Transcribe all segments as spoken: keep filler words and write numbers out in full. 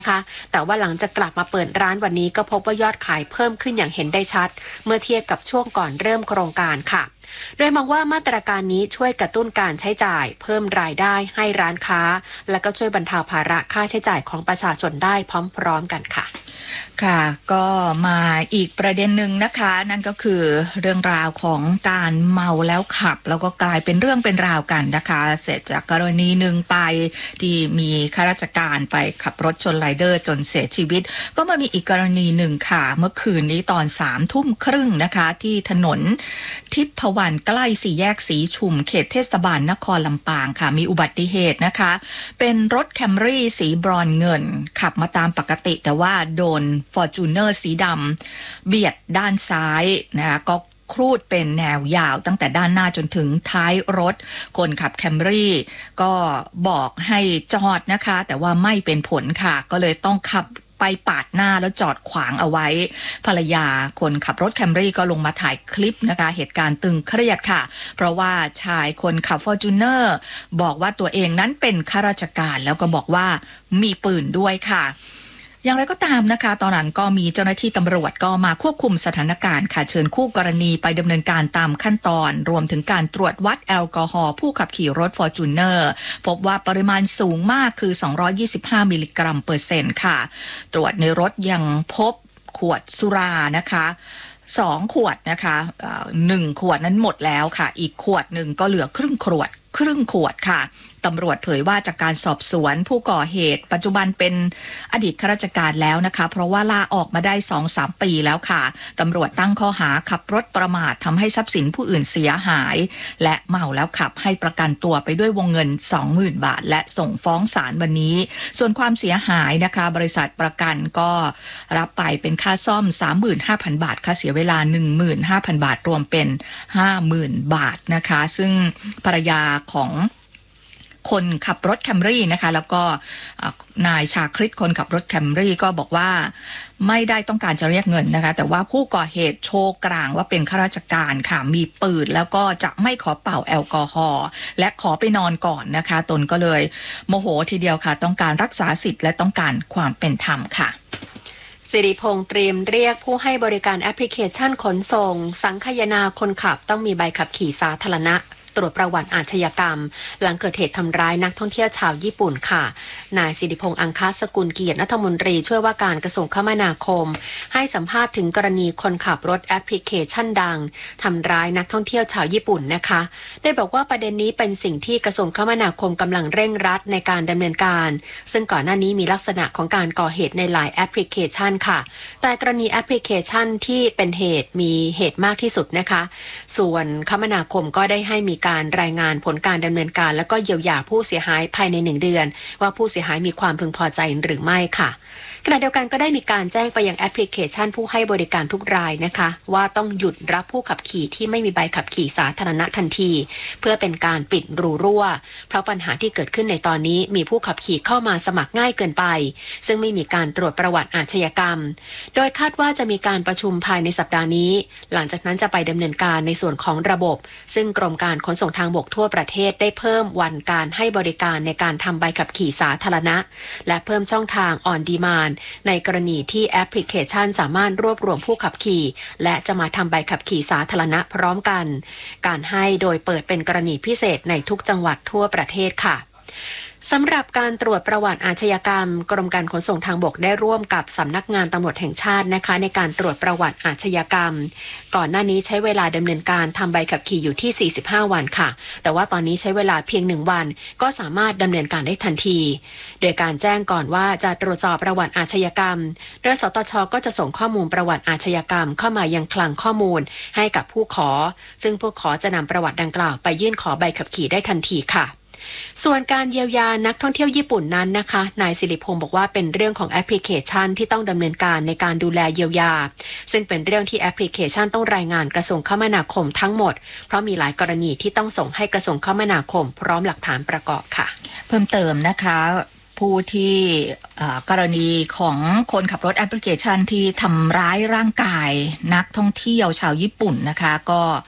นะคะแต่ว่าหลังจากกลับมาเปิดร้านวันนี้ก็พบว่ายอดขายเพิ่มขึ้นอย่างเห็นได้ชัดเมื่อเทียบกับช่วงก่อนเริ่มโครงการค่ะโดยมองว่ามาตรการนี้ช่วยกระตุ้นการใช้จ่ายเพิ่มรายได้ให้ร้านค้าและก็ช่วยบรรเทาภาระค่าใช้จ่ายของประชาชนได้พร้อมๆกันค่ะค่ะก็มาอีกประเด็นหนึ่งนะคะนั่นก็คือเรื่องราวของการเมาแล้วขับแล้วก็กลายเป็นเรื่องเป็นราวกันนะคะเสร็จจากกรณีหนึ่งไปที่มีข้าราชการไปขับรถชนไรเดอร์จนเสียชีวิตก็มามีอีกกรณีหนึ่งค่ะเมื่อคืนนี้ตอนสามทุ่มครึ่งนะคะที่ถนนทิพวรรณใกล้สี่แยกสีชุมเขตเทศบาลนครลำปางค่ะมีอุบัติเหตุนะคะเป็นรถแคมรี่สีบรอนซ์เงินขับมาตามปกติแต่ว่าโดนฟอร์จูเนอร์สีดำเบียดด้านซ้ายนะคะก็ครูดเป็นแนวยาวตั้งแต่ด้านหน้าจนถึงท้ายรถคนขับแคมรี่ก็บอกให้จอดนะคะแต่ว่าไม่เป็นผลค่ะก็เลยต้องขับไปปาดหน้าแล้วจอดขวางเอาไว้ภรรยาคนขับรถแคมรี่ก็ลงมาถ่ายคลิปนะคะเหตุการณ์ตึงเครียดค่ะเพราะว่าชายคนขับฟอร์จูเนอร์บอกว่าตัวเองนั้นเป็นข้าราชการแล้วก็บอกว่ามีปืนด้วยค่ะอย่างไรก็ตามนะคะตอนนั้นก็มีเจ้าหน้าที่ตำรวจก็มาควบคุมสถานการณ์ค่ะเชิญคู่กรณีไปดำเนินการตามขั้นตอนรวมถึงการตรวจวัดแอลกอฮอล์ผู้ขับขี่รถฟอร์จูเนอร์พบว่าปริมาณสูงมากคือสองร้อยยี่สิบห้ามิลลิกรัมเปอร์เซ็นต์ค่ะตรวจในรถยังพบขวดสุรานะคะสองขวดนะคะหนึ่งขวดนั้นหมดแล้วค่ะอีกขวดหนึ่งก็เหลือครึ่งขวดครึ่งขวดค่ะตำรวจเผยว่าจากการสอบสวนผู้ก่อเหตุปัจจุบันเป็นอดีตข้าราชการแล้วนะคะเพราะว่าลาออกมาได้ สองถึงสาม ปีแล้วค่ะตำรวจตั้งข้อหาขับรถประมาททำให้ทรัพย์สินผู้อื่นเสียหายและเมาแล้วขับให้ประกันตัวไปด้วยวงเงิน สองหมื่น บาทและส่งฟ้องศาลวันนี้ส่วนความเสียหายนะคะบริษัทประกันก็รับไปเป็นค่าซ่อม สามหมื่นห้าพัน บาทค่าเสียเวลา หนึ่งหมื่นห้าพัน บาทรวมเป็น ห้าหมื่น บาทนะคะซึ่งภรรยาของคนขับรถแคมรี่นะคะแล้วก็นายชาคริตคนขับรถแคมรี่ก็บอกว่าไม่ได้ต้องการจะเรียกเงินนะคะแต่ว่าผู้ก่อเหตุโชว์กลางว่าเป็นข้าราชการค่ะมีปืนแล้วก็จะไม่ขอเป่าแอลกอฮอล์และขอไปนอนก่อนนะคะตนก็เลยโมโหทีเดียวค่ะต้องการรักษาสิทธิ์และต้องการความเป็นธรรมค่ะสิริพงษ์เตรียมเรียกผู้ให้บริการแอปพลิเคชันขนส่งสังคายนาคนขับต้องมีใบขับขี่สาธารณะตรวจประวัติอาชญากรรมหลังเกิดเหตุทำร้ายนักท่องเที่ยวชาวญี่ปุ่นค่ะนายสิริพงษ์อังคสกุลเกียรติรัฐมนตรีช่วยว่าการกระทรวงคมนาคมให้สัมภาษณ์ถึงกรณีคนขับรถแอปพลิเคชันดังทำร้ายนักท่องเที่ยวชาวญี่ปุ่นนะคะได้บอกว่าประเด็นนี้เป็นสิ่งที่กระทรวงคมนาคมกำลังเร่งรัดในการดำเนินการซึ่งก่อนหน้านี้มีลักษณะของการก่อเหตุในหลายแอปพลิเคชันค่ะแต่กรณีแอปพลิเคชันที่เป็นเหตุมีเหตุมากที่สุดนะคะส่วนคมนาคมก็ได้ให้มีการรายงานผลการดำเนินการแล้วก็เยียวยาผู้เสียหายภายในหนึ่งเดือนว่าผู้เสียหายมีความพึงพอใจหรือไม่ค่ะขณะเดียวกันก็ได้มีการแจ้งไปยังแอปพลิเคชันผู้ให้บริการทุกรายนะคะว่าต้องหยุดรับผู้ขับขี่ที่ไม่มีใบขับขี่สาธารณะทันทีเพื่อเป็นการปิดรูรั่วเพราะปัญหาที่เกิดขึ้นในตอนนี้มีผู้ขับขี่เข้ามาสมัครง่ายเกินไปซึ่งไม่มีการตรวจประวัติอาชญากรรมโดยคาดว่าจะมีการประชุมภายในสัปดาห์นี้หลังจากนั้นจะไปดำเนินการในส่วนของระบบซึ่งกรมการขนส่งทางบกทั่วประเทศได้เพิ่มวันการให้บริการในการทำใบขับขี่สาธารณะและเพิ่มช่องทาง on demand ในกรณีที่แอปพลิเคชันสามารถรวบรวมผู้ขับขี่และจะมาทำใบขับขี่สาธารณะพร้อมกันการให้โดยเปิดเป็นกรณีพิเศษในทุกจังหวัดทั่วประเทศค่ะสำหรับการตรวจประวัติอาชญากรรมกรมการขนส่งทางบกได้ร่วมกับสำนักงานตำรวจแห่งชาตินะคะในการตรวจประวัติอาชญากรรมก่อนหน้านี้ใช้เวลาดำเนินการทำใบขับขี่อยู่ที่สี่สิบห้าวันค่ะแต่ว่าตอนนี้ใช้เวลาเพียงหนึ่งวันก็สามารถดำเนินการได้ทันทีโดยการแจ้งก่อนว่าจะตรวจสอบประวัติอาชญากรรมโดยสตช.ก็จะส่งข้อมูลประวัติอาชญากรรมเข้ามายังคลังข้อมูลให้กับผู้ขอซึ่งผู้ขอจะนำประวัติดังกล่าวไปยื่นขอใบขับขี่ได้ทันทีค่ะส่วนการเยียวยานักท่องเที่ยวญี่ปุ่นนั้นนะคะนายสิริพงษ์บอกว่าเป็นเรื่องของแอปพลิเคชันที่ต้องดำเนินการในการดูแลเยียวยาซึ่งเป็นเรื่องที่แอปพลิเคชันต้องรายงานกระทรวงคมนาคมทั้งหมดเพราะมีหลายกรณีที่ต้องส่งให้กระทรวงคมนาคมพร้อมหลักฐานประกอบค่ะเพิ่มเติมนะคะผู้ที่กรณีของคนขับรถแอปพลิเคชันที่ทำร้ายร่างกายนักท่องเที่ยวชาวญี่ปุ่นนะคะก็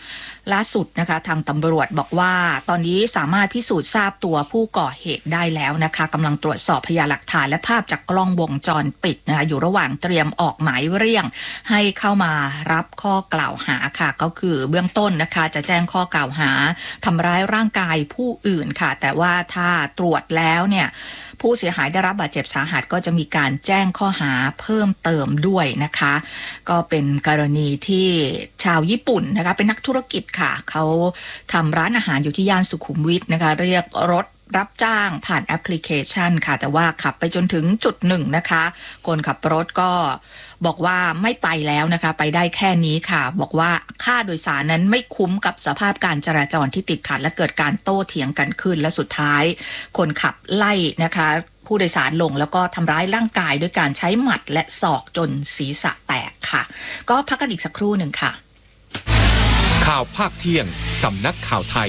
ล่าสุดนะคะทางตำรวจบอกว่าตอนนี้สามารถพิสูจน์ทราบตัวผู้ก่อเหตุได้แล้วนะคะกำลังตรวจสอบพยานหลักฐานและภาพจากกล้องวงจรปิดนะคะอยู่ระหว่างเตรียมออกหมายเรียกให้เข้ามารับข้อกล่าวหาค่ะก็คือเบื้องต้นนะคะจะแจ้งข้อกล่าวหาทำร้ายร่างกายผู้อื่นค่ะแต่ว่าถ้าตรวจแล้วเนี่ยผู้เสียหายได้รับบาดเจ็บสาหัสก็จะมีการแจ้งข้อหาเพิ่มเติมด้วยนะคะก็เป็นกรณีที่ชาวญี่ปุ่นนะคะเป็นนักธุรกิจค่ะเขาทำร้านอาหารอยู่ที่ย่านสุขุมวิทนะคะเรียกรถรับจ้างผ่านแอปพลิเคชันค่ะแต่ว่าขับไปจนถึงจุดหนึ่งนะคะคนขับรถก็บอกว่าไม่ไปแล้วนะคะไปได้แค่นี้ค่ะบอกว่าค่าโดยสารนั้นไม่คุ้มกับสภาพการจราจรที่ติดขัดและเกิดการโต้เถียงกันขึ้นและสุดท้ายคนขับไล่นะคะผู้โดยสารลงแล้วก็ทำร้ายร่างกายด้วยการใช้หมัดและศอกจนศีรษะแตกค่ะก็พักกันอีกสักครู่หนึ่งค่ะข่าวภาคเที่ยงสำนักข่าวไทย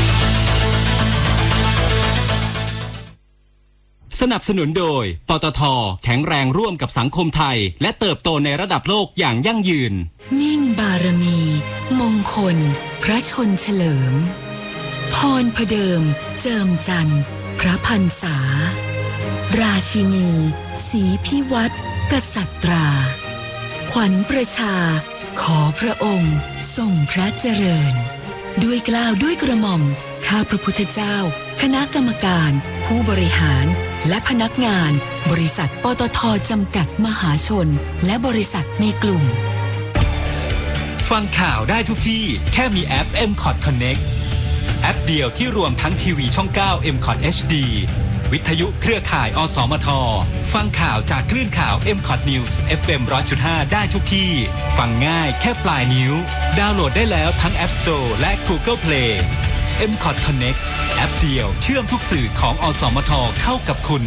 สนับสนุนโดยปตท.แข็งแรงร่วมกับสังคมไทยและเติบโตในระดับโลกอย่างยั่งยืนมิ่งบารมีมงคลพระชนเฉลิมพรพเดิมเจิมจันทร์พระพรรษาราชินีศรีพิวัตรกษัตราขวัญประชาขอพระองค์ทรงพระเจริญด้วยเกล้าด้วยกระหม่อมข้าพระพุทธเจ้าคณะกรรมการผู้บริหารและพนักงานบริษัทปตท.จำกัดมหาชนและบริษัทในกลุ่มฟังข่าวได้ทุกที่แค่มีแอป เอ็ม คอท Connect แอปเดียวที่รวมทั้งทีวีช่องเก้า เอ็ม คอท เอช ดี วิทยุเครือข่ายอสมทฟังข่าวจากคลื่นข่าว เอ็ม คอท News เอฟ เอ็ม หนึ่งร้อยจุดห้า ได้ทุกที่ฟังง่ายแค่ปลายนิ้วดาวน์โหลดได้แล้วทั้ง App Store และ Google Play เอ็ม คอท Connect แอปเดียวเชื่อมทุกสื่อของอสมทเข้ากับคุณ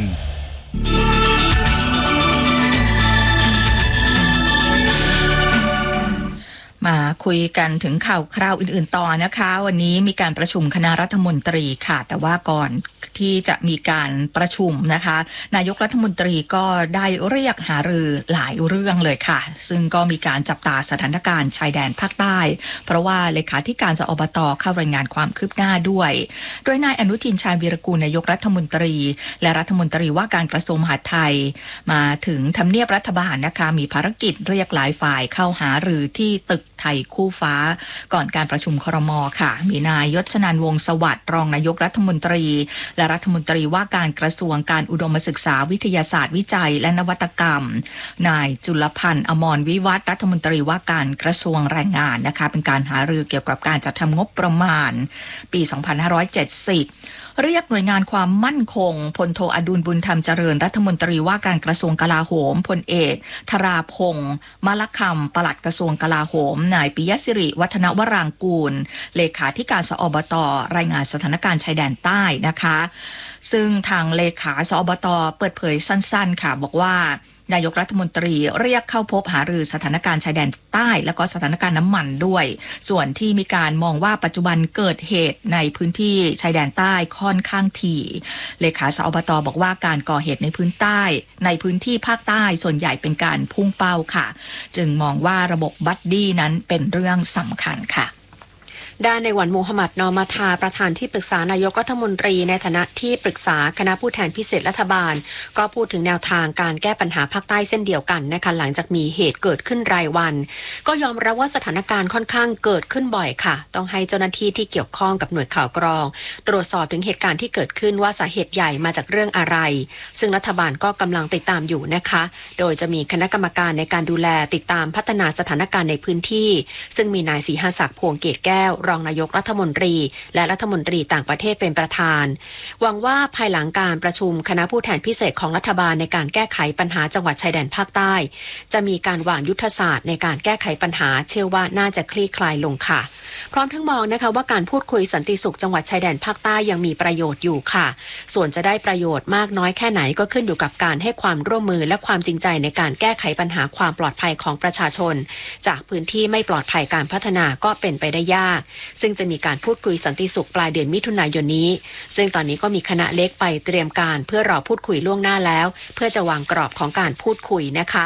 มาคุยกันถึงข่าวคราวอื่นๆต่อนะคะวันนี้มีการประชุมคณะรัฐมนตรีค่ะแต่ว่าก่อนที่จะมีการประชุมนะคะนายกรัฐมนตรีก็ได้เรียกหารือหลายเรื่องเลยค่ะซึ่งก็มีการจับตาสถานการณ์ชายแดนภาคใต้เพราะว่าเลขาธิการสอบต.เข้ารายงานความคืบหน้าด้วยโดยนายอนุทินชาญวีรกูลนายกรัฐมนตรีและรัฐมนตรีว่าการกระทรวงมหาดไทยมาถึงทำเนียบรัฐบาลนะคะมีภารกิจเรียกหลายฝ่ายเข้าหารือที่ตึกไทยคู่ฟ้าก่อนการประชุมครม.ค่ะมีนายยศชนันท์วงศ์สวัสดิ์รองนายกรัฐมนตรีและรัฐมนตรีว่าการกระทรวงการอุดมศึกษาวิทยาศาสตร์วิจัยและนวัตกรรมนายจุลพันธ์อมรวิวัฒน์รัฐมนตรีว่าการกระทรวงแรงงานนะคะเป็นการหารือเกี่ยวกับการจัดทำงบประมาณปีสองพันห้าร้อยเจ็ดสิบเรียกหน่วยงานความมั่นคงพลโทอดุลบุญธรรมเจริญรัฐมนตรีว่าการกระทรวงกลาโหมพลเอกธราพงศ์มลคำปลัดกระทรวงกลาโหมนายปิยศิริวัฒนวรางกูลเลขาธิการสอบต.รายงานสถานการณ์ชายแดนใต้นะคะซึ่งทางเลขาสอบต.เปิดเผยสั้นๆค่ะบอกว่านายกรัฐมนตรีเรียกเข้าพบหารือสถานการณ์ชายแดนใต้แล้วก็สถานการณ์น้ำมันด้วยส่วนที่มีการมองว่าปัจจุบันเกิดเหตุในพื้นที่ชายแดนใต้ค่อนข้างถี่เลขาสอบต.บอกว่าการก่อเหตุในพื้นใต้ในพื้นที่ภาคใต้ส่วนใหญ่เป็นการพุ่งเป้าค่ะจึงมองว่าระบบบัดดี้นั้นเป็นเรื่องสำคัญค่ะด้านในวันมูฮัมหมัดนอมาทาประธานที่ปรึกษานายกรัฐมนตรีในฐานะที่ปรึกษาคณะผู้แทนพิเศษรัฐบาลก็พูดถึงแนวทางการแก้ปัญหาภาคใต้เส้นเดียวกันนะคะหลังจากมีเหตุเกิดขึ้นรายวันก็ยอมรับว่าสถานการณ์ค่อนข้างเกิดขึ้นบ่อยค่ะต้องให้เจ้าหน้าที่ที่เกี่ยวข้องกับหน่วยข่าวกรองตรวจสอบถึงเหตุการณ์ที่เกิดขึ้นว่าสาเหตุใหญ่มาจากเรื่องอะไรซึ่งรัฐบาลก็กำลังติดตามอยู่นะคะโดยจะมีคณะกรรมการในการดูแลติดตามพัฒนาสถานการณ์ในพื้นที่ซึ่งมีนายศรีหศักดิ์พวงเกตแก้วรองนายกรัฐมนตรีและรัฐมนตรีต่างประเทศเป็นประธานหวังว่าภายหลังการประชุมคณะผู้แทนพิเศษของรัฐบาลในการแก้ไขปัญหาจังหวัดชายแดนภาคใต้จะมีการวางยุทธศาสตร์ในการแก้ไขปัญหาเชื่อว่าน่าจะคลี่คลายลงค่ะพร้อมทั้งมองนะคะว่าการพูดคุยสันติสุขจังหวัดชายแดนภาคใต้ยังมีประโยชน์อยู่ค่ะส่วนจะได้ประโยชน์มากน้อยแค่ไหนก็ขึ้นอยู่กับการให้ความร่วมมือและความจริงใจในการแก้ไขปัญหาความปลอดภัยของประชาชนจากพื้นที่ไม่ปลอดภัยการพัฒนาก็เป็นไปได้ยากซึ่งจะมีการพูดคุยสันติสุขปลายเดือนมิถุนายนนี้ซึ่งตอนนี้ก็มีคณะเล็กไปเตรียมการเพื่อรอพูดคุยล่วงหน้าแล้วเพื่อจะวางกรอบของการพูดคุยนะคะ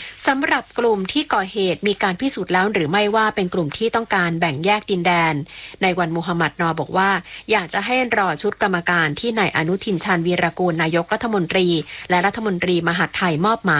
สำหรับกลุ่มที่ก่อเหตุมีการพิสูจน์แล้วหรือไม่ว่าเป็นกลุ่มที่ต้องการแบ่งแยกดินแดนในวันมูฮัมหมัดนอบอกว่าอยากจะให้รอชุดกรรมการที่นายอนุทินชาญวีรกูลนายกรัฐมนตรีและรัฐมนตรีมหาดไทยมอบหมาย